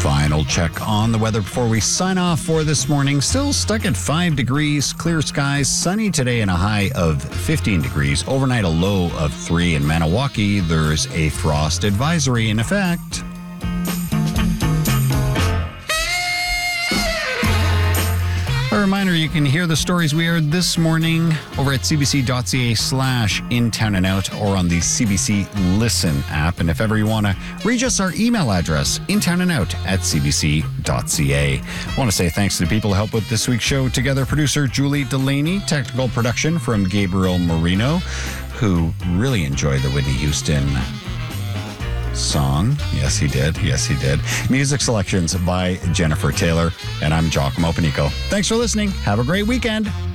Final check on the weather before we sign off for this morning. Still stuck at 5 degrees, clear skies, sunny today and a high of 15 degrees. Overnight a low of 3 in Maniwaki. There's a frost advisory in effect. A reminder, you can hear the stories we aired this morning over at cbc.ca/intownandout or on the CBC Listen app. And if ever you want to reach us, our email address, intownandout@cbc.ca. I want to say thanks to the people who helped with this week's show together. Producer Julie Delaney, technical production from Gabriel Marino, who really enjoyed the Whitney Houston song. Yes, he did. Music selections by Jennifer Taylor. And I'm Giacomo Panico. Thanks for listening. Have a great weekend.